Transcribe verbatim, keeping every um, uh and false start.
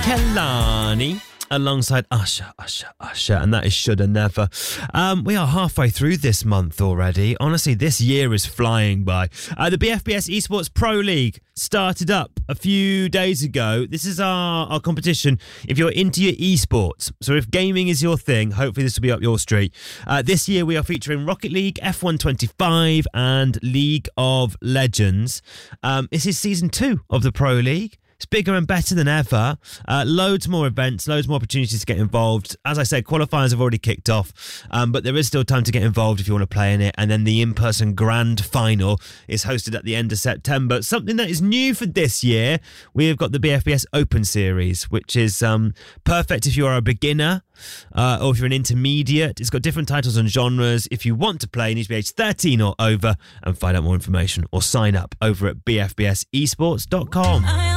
Kehlani alongside Usher, Usher, Usher, and that is Shoulda Never. Um, we are halfway through this month already. Honestly, this year is flying by. Uh, the B F B S Esports Pro League started up a few days ago. This is our, our competition if you're into your esports. So if gaming is your thing, hopefully this will be up your street. Uh, this year we are featuring Rocket League, F one twenty-five and League of Legends. Um, this is season two of the Pro League. It's bigger and better than ever. Uh, loads more events, loads more opportunities to get involved. As I said, qualifiers have already kicked off, um, but there is still time to get involved if you want to play in it. And then the in-person grand final is hosted at the end of September. Something that is new for this year, we have got the B F B S Open Series, which is um, perfect if you are a beginner uh, or if you're an intermediate. It's got different titles and genres. If you want to play, you need to be age thirteen or over, and find out more information or sign up over at b f b s esports dot com.